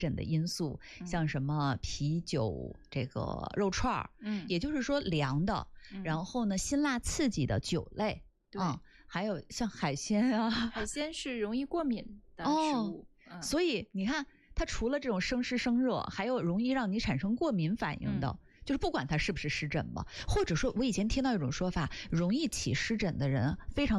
疹的因素，像什么啤酒、这个肉串儿，也就是说凉的，然后呢辛辣刺激的酒类， 对， 还有像海鲜啊， 海鲜是容易过敏的食物， 所以你看，它除了这种生湿生热，还有容易让你产生过敏反应的。就是不管它是不是湿疹吧，或者说我以前听到一种说法，容易起湿疹的人非常